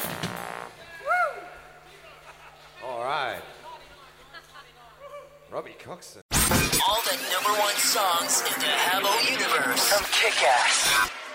All right. Robbie Coxon. All the #1 songs in the Habbo universe from Kick-Ass.